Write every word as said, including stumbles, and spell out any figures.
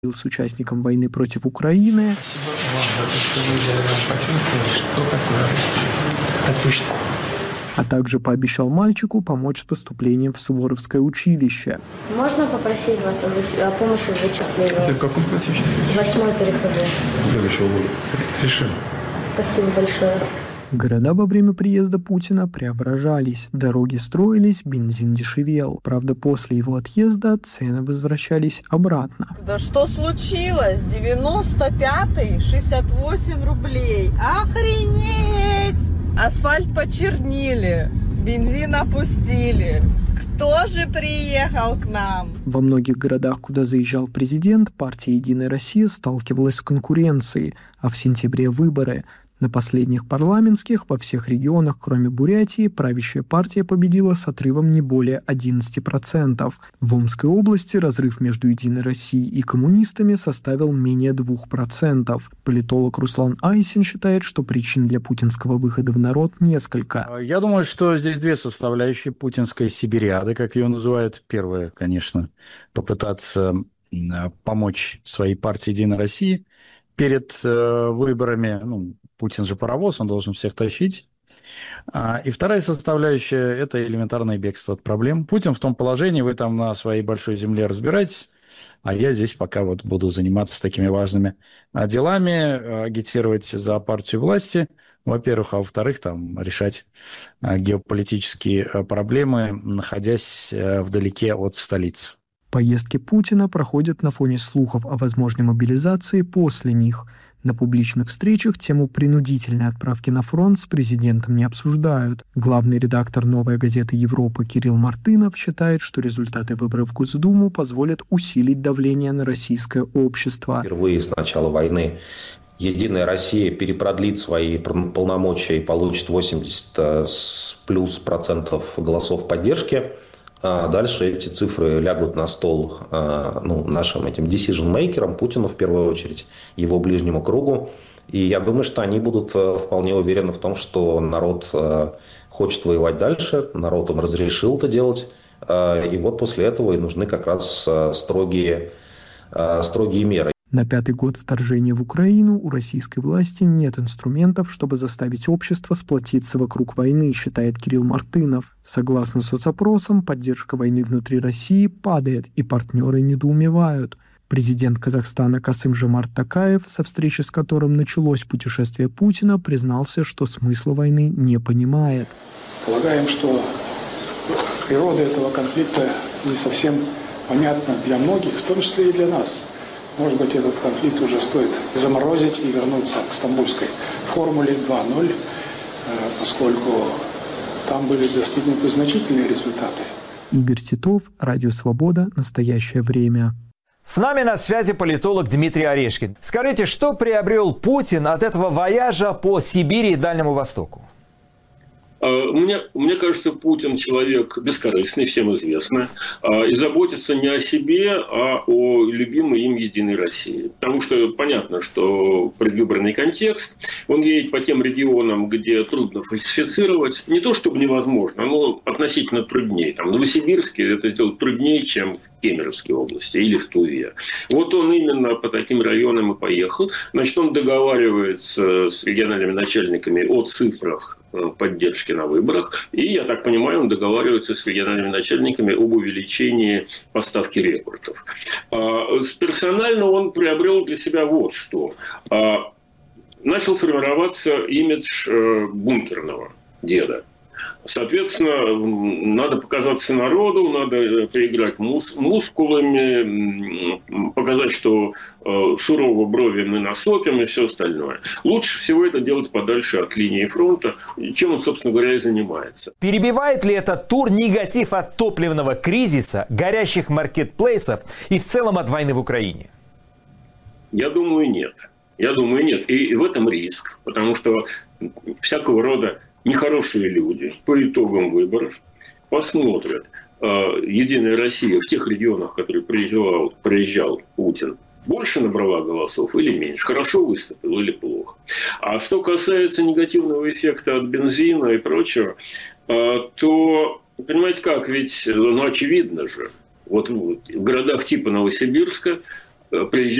с участником войны против Украины. Спасибо вам, вы почувствовали, что такое Россия. Это точно. А также пообещал мальчику помочь с поступлением в Суворовское училище. Можно попросить вас о, зач... о помощи в вычислении? Ты в каком классе сейчас? Восьмой переходной. С следующего года. Решим. Спасибо большое. Города во время приезда Путина преображались, дороги строились, бензин дешевел. Правда, после его отъезда цены возвращались обратно. Да что случилось? девяносто пятый, шестьдесят восемь рублей. Охренеть! Асфальт почернили, бензин опустили. Кто же приехал к нам? Во многих городах, куда заезжал президент, партия «Единая Россия» сталкивалась с конкуренцией, а в сентябре выборы. На последних парламентских во всех регионах, кроме Бурятии, правящая партия победила с отрывом не более одиннадцати процентов. В Омской области разрыв между «Единой Россией» и коммунистами составил менее двух процентов. Политолог Руслан Айсин считает, что причин для путинского выхода в народ несколько. Я думаю, что здесь две составляющие путинской сибириады, как ее называют. Первое, конечно, попытаться помочь своей партии «Единой России» перед э, выборами. Ну, Путин же паровоз, он должен всех тащить. А, и вторая составляющая – это элементарное бегство от проблем. Путин в том положении, вы там на своей большой земле разбираетесь, а я здесь пока вот буду заниматься такими важными делами, агитировать за партию власти, во-первых, а во-вторых, там, решать геополитические проблемы, находясь вдалеке от столицы. Поездки Путина проходят на фоне слухов о возможной мобилизации после них. На публичных встречах тему принудительной отправки на фронт с президентом не обсуждают. Главный редактор «Новой газеты Европы» Кирилл Мартынов считает, что результаты выборов в Госдуму позволят усилить давление на российское общество. Впервые с начала войны «Единая Россия» перепродлит свои полномочия и получит восемьдесят плюс процентов голосов поддержки. А дальше эти цифры лягут на стол ну, нашим этим decision-мейкерам, Путину в первую очередь, его ближнему кругу. И я думаю, что они будут вполне уверены в том, что народ хочет воевать дальше, народ им разрешил это делать. И вот после этого и нужны как раз строгие, строгие меры. На пятый год вторжения в Украину у российской власти нет инструментов, чтобы заставить общество сплотиться вокруг войны, считает Кирилл Мартынов. Согласно соцопросам, поддержка войны внутри России падает, и партнеры недоумевают. Президент Казахстана Касым-Жомарт Токаев, со встречи с которым началось путешествие Путина, признался, что смысла войны не понимает. Полагаем, что природа этого конфликта не совсем понятна для многих, в том числе и для нас. Может быть, этот конфликт уже стоит заморозить и вернуться к стамбульской формуле два ноль, поскольку там были достигнуты значительные результаты. Игорь Титов, Радио Свобода, настоящее время. С нами на связи политолог Дмитрий Орешкин. Скажите, что приобрел Путин от этого вояжа по Сибири и Дальнему Востоку? Мне, мне кажется, Путин человек бескорыстный, всем известно, и заботится не о себе, а о любимой им Единой России. Потому что понятно, что предвыборный контекст, он едет по тем регионам, где трудно фальсифицировать. Не то чтобы невозможно, но относительно труднее. Там, в Новосибирске это сделать труднее, чем в Кемеровской области или в Туве. Вот он именно по таким районам и поехал. Значит, он договаривается с региональными начальниками о цифрах поддержки на выборах. И, я так понимаю, он договаривается с региональными начальниками об увеличении поставки рекордов. Персонально он приобрел для себя вот что. Начал формироваться имидж бункерного деда. Соответственно, надо показаться народу, надо поиграть мус- мускулами, показать, что э, сурово брови мы насопим и все остальное. Лучше всего это делать подальше от линии фронта, чем он, собственно говоря, и занимается. Перебивает ли этот тур негатив от топливного кризиса, горящих маркетплейсов и в целом от войны в Украине? Я думаю, нет. Я думаю, нет. И, и в этом риск, потому что всякого рода нехорошие люди по итогам выборов посмотрят, э, Единая Россия в тех регионах, в которые приезжал, приезжал Путин, больше набрала голосов или меньше, хорошо выступил или плохо. А что касается негативного эффекта от бензина и прочего, э, то, понимаете как, ведь, ну, очевидно же, вот в городах типа Новосибирска приезжать